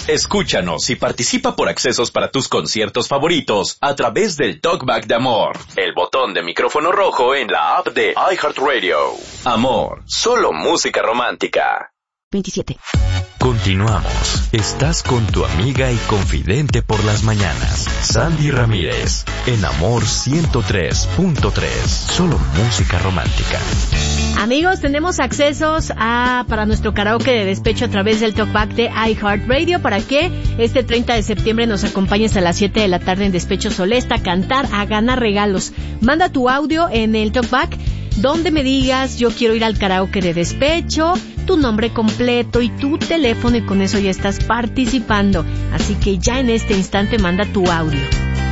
Escúchanos y participa por accesos para tus conciertos favoritos a través del Talkback de Amor, el botón de micrófono rojo en la app de iHeartRadio. Amor, solo música romántica. 27. Continuamos. Estás con tu amiga y confidente por las mañanas, Sandy Ramírez, en Amor 103.3. Solo música romántica. Amigos, tenemos accesos para nuestro karaoke de despecho a través del Talkback de iHeartRadio para que este 30 de septiembre nos acompañes a las 7 de la tarde en Despecho Solesta a cantar, a ganar regalos. Manda tu audio en el Talkback donde me digas yo quiero ir al karaoke de despecho, tu nombre completo y tu teléfono, y con eso ya estás participando. Así que ya en este instante manda tu audio.